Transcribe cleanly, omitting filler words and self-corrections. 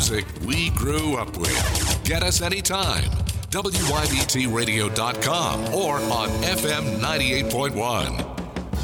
music we grew up with. Get us anytime. WYBTradio.com or on FM 98.1.